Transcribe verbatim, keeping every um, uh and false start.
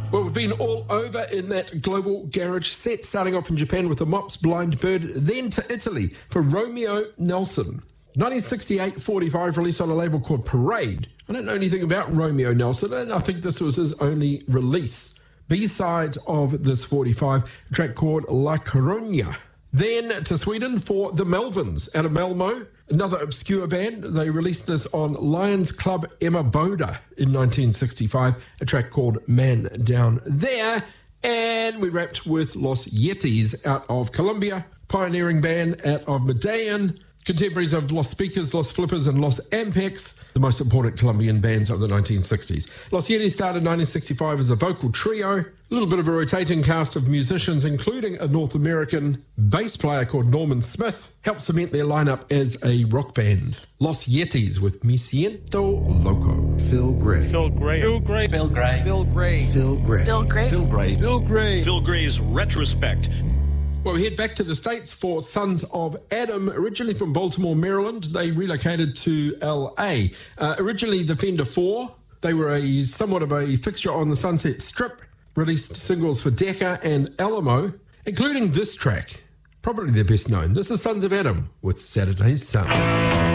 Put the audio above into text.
Well, we've been all over in that global garage set, starting off in Japan with the Mops Blind Bird, then to Italy for Romeo Nelson. nineteen sixty-eight forty-five, released on a label called Parade. I don't know anything about Romeo Nelson, and I think this was his only release. B-side of this forty-five, a track called La Corona. Then to Sweden for the Melvins, out of Malmo, another obscure band. They released this on Lions Club Emma Boda in nineteen sixty-five, a track called Man Down There. And we wrapped with Los Yetis out of Colombia, pioneering band out of Medellin, contemporaries of Los Speakers, Los Flippers and Los Ampex, the most important Colombian bands of the nineteen sixties. Los Yetis started in nineteen sixty-five as a vocal trio, a little bit of a rotating cast of musicians, including a North American bass player called Norman Smith, helped cement their lineup as a rock band. Los Yetis with Me Siento Loco. Phil Gray. Phil Gray. Phil Gray. Phil Gray. Phil Gray. Phil Gray. Phil Gray. Phil Gray. Phil Gray. Phil Gray's Retrospect. Well, we head back to the States for Sons of Adam. Originally from Baltimore, Maryland, they relocated to L A. Uh, originally the Fender four, they were a somewhat of a fixture on the Sunset Strip, released singles for Decca and Alamo, including this track, probably their best known. This is Sons of Adam with Saturday's Sun.